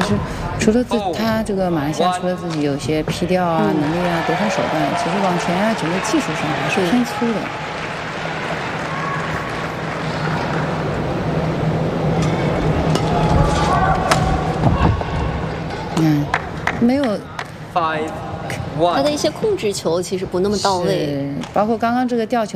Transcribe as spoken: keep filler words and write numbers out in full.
实除了自他这个马来西亚除了自己有些劈吊啊、能力啊、得分手段，其实网前啊整个技术上还是偏粗的。嗯，没有。 他的一些控制球其实不那么到位， 包括刚刚这个吊球。